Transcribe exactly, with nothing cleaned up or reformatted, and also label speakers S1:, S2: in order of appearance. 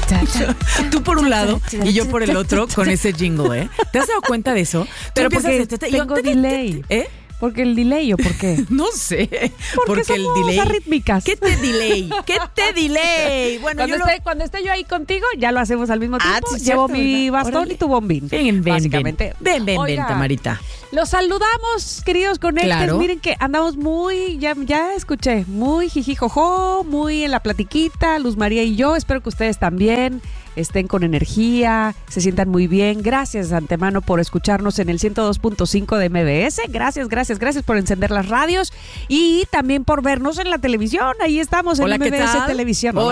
S1: Tú por un lado y yo por el otro con ese jingle, ¿eh? ¿Te has dado cuenta de eso?
S2: Pero porque tengo delay.
S1: ¿Eh?
S2: ¿Porque el delay o por qué?
S1: No sé.
S2: Porque, porque el delay. Arrítmicas.
S1: ¿Qué te delay? ¿Qué te delay? Bueno,
S2: cuando,
S1: yo
S2: esté,
S1: lo...
S2: cuando esté yo ahí contigo, ya lo hacemos al mismo tiempo.
S1: Ah, sí,
S2: Llevo
S1: cierto,
S2: mi
S1: ¿verdad?
S2: bastón
S1: Órale.
S2: y tu bombín.
S1: Ven, ven,
S2: básicamente.
S1: Ven, ven,
S2: Oiga,
S1: ven, Tamarita.
S2: Los saludamos, queridos conectes.
S1: Claro.
S2: Miren que andamos muy, ya, ya escuché, muy jijijojo, muy en la platiquita, Luz María y yo. Espero que ustedes también estén con energía, se sientan muy bien. Gracias de antemano por escucharnos en el ciento dos punto cinco de M B S. Gracias, gracias, gracias por encender las radios y también por vernos en la televisión. Ahí estamos en
S1: Hola,
S2: M B S
S1: ¿qué tal?
S2: Televisión.
S1: Hola.